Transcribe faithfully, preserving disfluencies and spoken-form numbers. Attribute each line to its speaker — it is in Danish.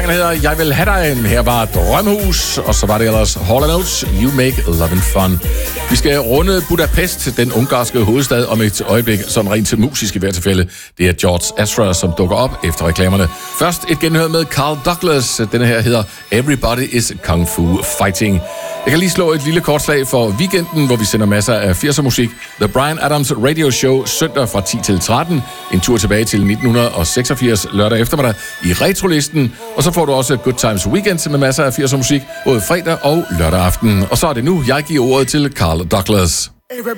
Speaker 1: Sangen hedder Jeg vil have dig. Her var Drømmehus, og så var det ellers Hall and Oates, You Make Lovin' Fun. Vi skal runde Budapest, den ungarske hovedstad, om et øjeblik, sådan rent til musisk i hvert tilfælde. Det er George Ezra, som dukker op efter reklamerne. Først et genhør med Carl Douglas. Denne her hedder Everybody is Kung Fu Fighting. Jeg kan lige slå et lille kort slag for weekenden, hvor vi sender masser af firser musik. The Bryan Adams Radio Show søndag fra ti til tretten. En tur tilbage til nitten seksogfirs lørdag eftermiddag i Retrolisten. Og så får du også Good Times Weekend med masser af firser musik både fredag og lørdag aften. Og så er det nu, jeg giver ordet til Carl Douglas.